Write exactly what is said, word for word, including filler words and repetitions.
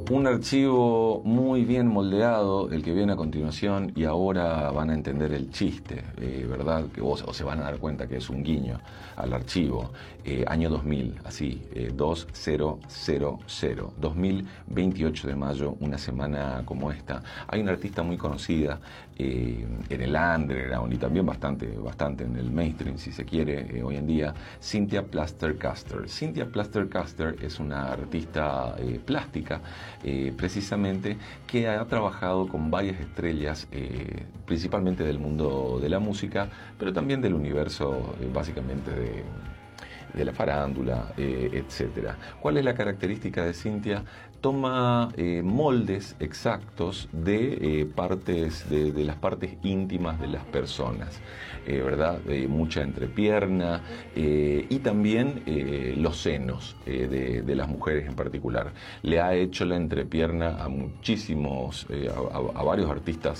Un archivo muy bien moldeado, el que viene a continuación, y ahora van a entender el chiste, eh, ¿verdad? Que vos, o se van a dar cuenta que es un guiño al archivo. Eh, año dos mil, así, eh, dos mil, dos mil veintiocho de mayo, una semana como esta. Hay una artista muy conocida eh, en el underground y también bastante, bastante en el mainstream, si se quiere, eh, hoy en día, Cynthia Plaster-Caster. Cynthia Plaster-Caster es una artista eh, plástica, Eh, precisamente, que ha trabajado con varias estrellas, eh, principalmente del mundo de la música, pero también del universo, eh, básicamente, de, de la farándula, eh, etcétera. ¿Cuál es la característica de Cynthia? Toma eh, moldes exactos de eh, partes, de, de las partes íntimas de las personas, eh, ¿verdad? Eh, mucha entrepierna eh, y también eh, los senos eh, de, de las mujeres en particular. Le ha hecho la entrepierna a muchísimos, eh, a, a, a varios artistas